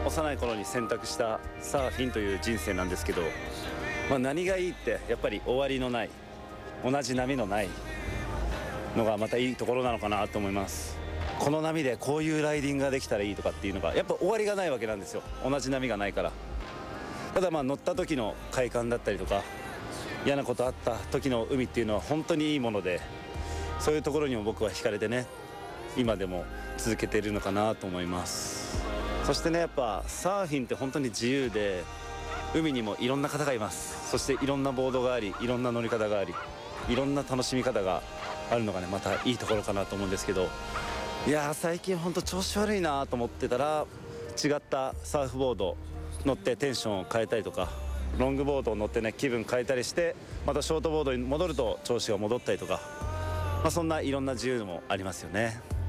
幼い頃に選択したサーフィンという人生なんですけど、何がいいってやっぱり終わりのない、同じ波のないのがまたいいところなのかなと思います。この波でこういうライディングができたらいいとかっていうのがやっぱ終わりがないわけなんですよ、同じ波がないから。ただ乗った時の快感だったりとか、嫌なことあった時の海っていうのは本当にいいもので、そういうところにも僕は惹かれてね、今でも続けているのかなと思います。そしてね、やっぱサーフィンって本当に自由で、海にもいろんな方がいます。そしていろんなボードがあり、いろんな乗り方があり、いろんな楽しみ方があるのがね、またいいところかなと思うんですけど、いやー最近本当調子悪いなと思ってたら、違ったサーフボード乗ってテンションを変えたりとか、ロングボードを乗ってね気分変えたりして、またショートボードに戻ると調子が戻ったりとか、そんないろんな自由もありますよね。